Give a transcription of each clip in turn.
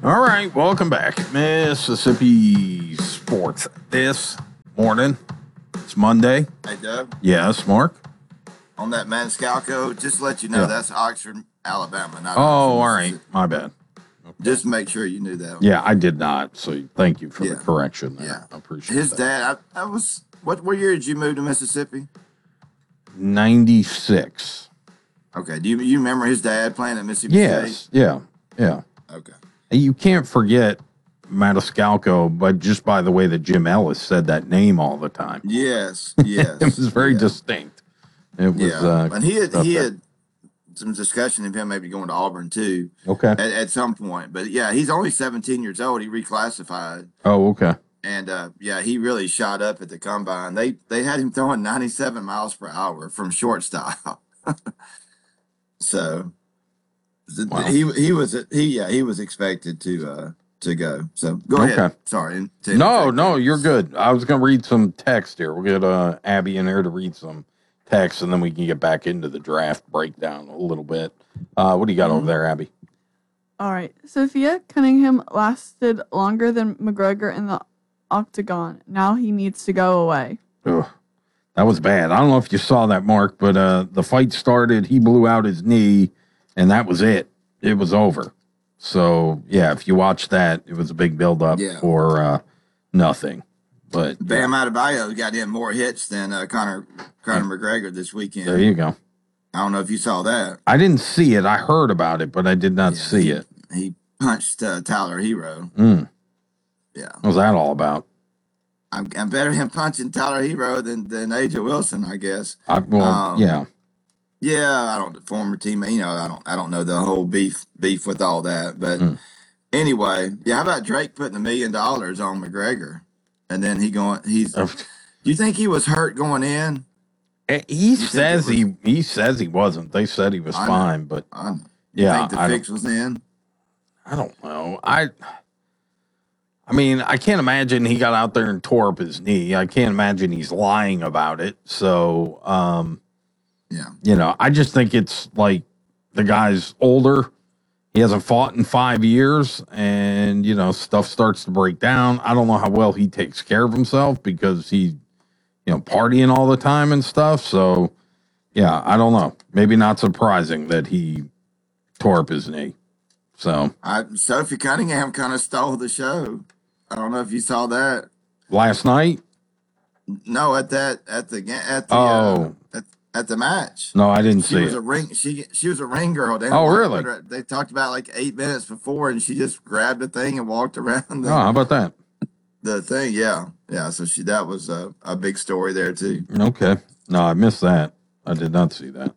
All right, welcome back, Mississippi Sports. This morning, it's Monday. Hey, Doug. Yes, Mark. On that Maniscalco, just to let you know, Yeah. That's Oxford, Alabama. Not Oh, Oxford, all right, Mississippi. my bad. Okay. Just make sure you knew that. Yeah, I did not. So thank you for the Yeah. correction there. Yeah. I appreciate His that. dad, I was, what year did you move to Mississippi? 96. Okay. Do you remember his dad playing at Mississippi Yes. State? Yeah. Okay. You can't forget Maniscalco, but just by the way that Jim Ellis said that name all the time. Yes. It was very distinct. It was. And he had some discussion of him maybe going to Auburn too. Okay. At some point, but yeah, he's only 17 years old. He reclassified. Oh, okay. And he really shot up at the combine. They had him throwing 97 miles per hour from shortstop. So Wow. he was expected to go. So go ahead. Sorry. No, you're good. I was going to read some text here. We'll get Abby in here to read some text, and then we can get back into the draft breakdown a little bit. What do you got over there, Abby? All right. Sophia Cunningham lasted longer than McGregor in the octagon. Now he needs to go away. Ugh, that was bad. I don't know if you saw that, Mark, but the fight started. He blew out his knee, and that was it. It was over. So, yeah, if you watch that, it was a big build-up for nothing. But Bam Adebayo got in more hits than Conor McGregor this weekend. There you go. I don't know if you saw that. I didn't see it. I heard about it, but I did not see it. He punched Tyler Hero. Yeah. What was that all about? I'm better him punching Tyler Hero than AJ Wilson, I guess. Yeah. Yeah, I don't former teammate. I don't know the whole beef with all that, but anyway, yeah. How about Drake putting $1 million on McGregor, and then do you think he was hurt going in? He says he wasn't. They said he was fine, but you think the fix was in? I don't know. I mean, I can't imagine he got out there and tore up his knee. I can't imagine he's lying about it. So, I just think it's like the guy's older. He hasn't fought in 5 years, and, stuff starts to break down. I don't know how well he takes care of himself because he's, partying all the time and stuff. So, yeah, I don't know. Maybe not surprising that he tore up his knee. So Sophie Cunningham kind of stole the show. I don't know if you saw that last night. No, at the match. No, I didn't see it. She was a ring girl. Really? They talked about like 8 minutes before, and she just grabbed the thing and walked around. How about that? The thing, yeah. So that was a big story there too. Okay, no, I missed that. I did not see that.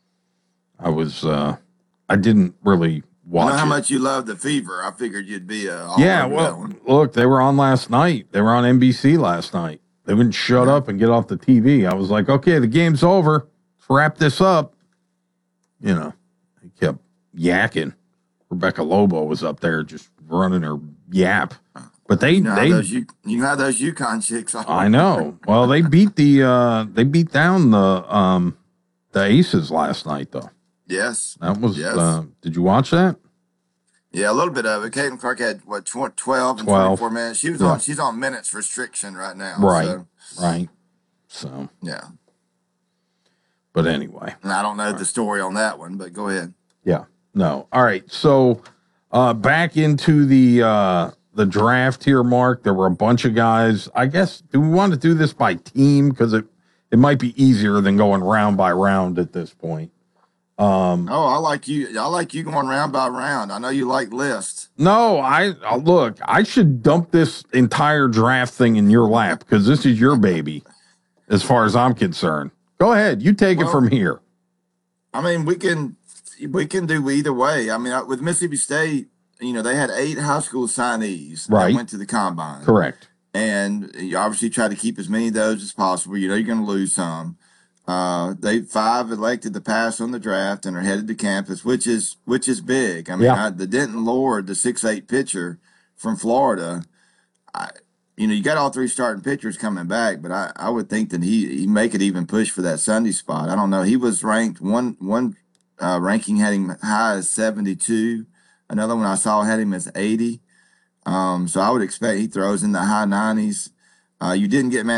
I didn't really watch. I know how much you love the Fever. I figured you'd be look, they were on last night. They were on NBC last night. They wouldn't shut up and get off the TV. I was like, okay, the game's over. Let's wrap this up. They kept yakking. Rebecca Lobo was up there just running her yap. But you have those UConn chicks. I know. Well, they beat down the Aces last night though. Yes. That was did you watch that? Yeah, a little bit of it. Caitlin Clark had 12 and 24 minutes. She's on minutes restriction right now. Right. Right. So yeah. But anyway. And I don't know the story on that one, but go ahead. Yeah. No. All right. So back into the draft here, Mark. There were a bunch of guys. I guess do we want to do this by team? Because it might be easier than going round by round at this point. I like you going round by round. I know you like lists. No, I should dump this entire draft thing in your lap because this is your baby as far as I'm concerned. Go ahead. You take it from here. I mean, we can do either way. I mean, with Mississippi State, they had 8 high school signees that went to the combine. Correct. And you obviously try to keep as many of those as possible. You're going to lose some. 5 elected to pass on the draft and are headed to campus, which is big. I mean, the Denton Lord, the 6'8" pitcher from Florida, you got all 3 starting pitchers coming back, but I would think that he may could even push for that Sunday spot. I don't know. He was ranked one ranking had him high as 72. Another one I saw had him as 80. So I would expect he throws in the high 90s. You didn't get